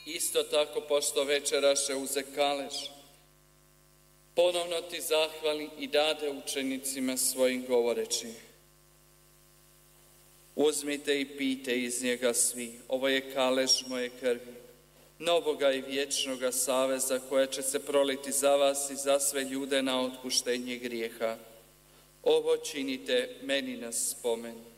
Isto tako, pošto večeraše uze kalež, ponovno ti zahvali i dade učenicima svojim govoreći: uzmite i pijte iz njega svi, ovo je kalež moje krvi, novoga i vječnoga saveza, koja će se proliti za vas i za sve ljude na otpuštenje grijeha. Ovo činite meni na spomen.